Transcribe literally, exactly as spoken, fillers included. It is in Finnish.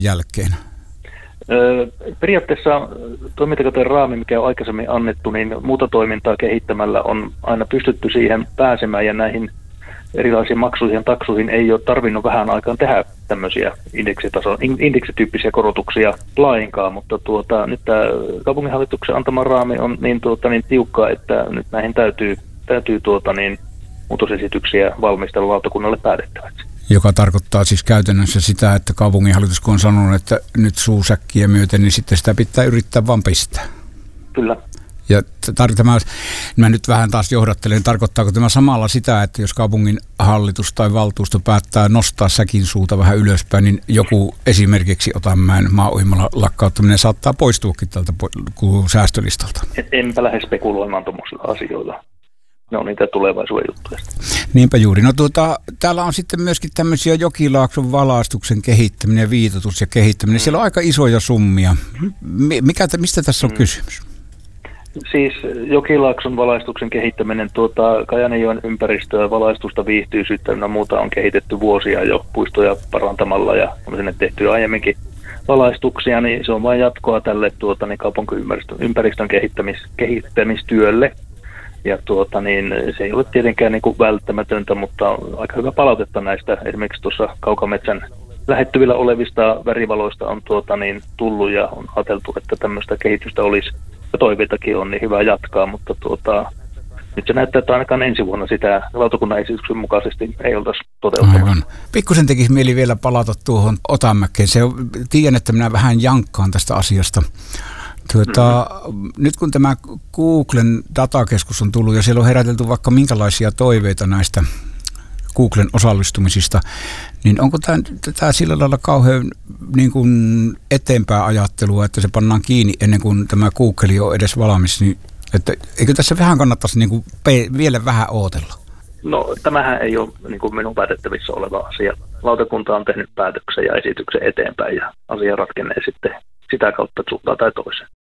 jälkeen? Öö, periaatteessa toimintakauden raami, mikä on aikaisemmin annettu, niin muuta toimintaa kehittämällä on aina pystytty siihen pääsemään, ja näihin erilaisiin maksuihin ja taksuihin ei ole tarvinnut vähän aikaan tehdä tämmöisiä indeksitason, indeksityyppisiä korotuksia lainkaan, mutta tuota, nyt tämä kaupunginhallituksen antama raami on niin, tuota, niin tiukka, että nyt näihin täytyy, täytyy tuota, niin, muutosesityksiä valmistella lautakunnalle päätettäväksi. Joka tarkoittaa siis käytännössä sitä, että kaupunginhallitus kun on sanonut, että nyt suusäkkiä myöten, niin sitten sitä pitää yrittää vaan pistää. Kyllä. Ja tar- tämä, mä nyt vähän taas johdattelen, tarkoittaako tämä samalla sitä, että jos kaupungin hallitus tai valtuusto päättää nostaa säkin suuta vähän ylöspäin, niin joku esimerkiksi Otanmäen maa-ohjelmalla lakkauttaminen saattaa poistuakin tältä po- säästölistalta? Enpä lähde spekuloimaan tuollaisilla asioilla. Ne on niitä tulevaisuuden juttuja. Niinpä juuri. No tuota, täällä on sitten myöskin tämmöisiä Jokilaakson valaistuksen kehittäminen, viitoitus ja kehittäminen. Siellä on aika isoja summia. Mikä, mistä tässä on mm. kysymys? Siis Jokilaakson valaistuksen kehittäminen, tuota, Kajaanjoen ympäristöä, valaistusta, viihtyisyyttä ja muuta on kehitetty vuosia jo puistoja parantamalla ja on sinne tehty aiemminkin valaistuksia, niin se on vain jatkoa tälle tuota, niin kaupunkiympäristön ympäristön kehittämis, kehittämistyölle. Ja tuota, niin, se ei ole tietenkään niin kuin välttämätöntä, mutta on aika hyvä palautetta näistä. Esimerkiksi tuossa Kaukametsän lähettyvillä olevista värivaloista on tuota, niin, tullut ja on ajateltu, että tämmöistä kehitystä olisi ja toiveitakin on, niin hyvä jatkaa, mutta tuota, nyt se näyttää, että ainakaan ensi vuonna sitä lautakunnan esityksen mukaisesti ei oltaisi toteuttamassa. Aivan. Pikkusen tekisi mieli vielä palata tuohon Otanmäkeen. Se on, tiedän, että minä vähän jankkaan tästä asiasta. Tuota, mm-hmm. Nyt kun tämä Googlen datakeskus on tullut ja siellä on herätelty vaikka minkälaisia toiveita näistä Googlen osallistumisista, niin onko tämä, tämä sillä lailla kauhean niin kuin eteenpäin ajattelua, että se pannaan kiinni ennen kuin tämä Google on edes valmis, niin että eikö tässä vähän kannattaisi niin kuin pe- vielä vähän ootella? No tämähän ei ole niin kuin minun päätettävissä oleva asia. Lautakunta on tehnyt päätöksen ja esityksen eteenpäin ja asia ratkenee sitten sitä kautta suuntaan tai toiseen.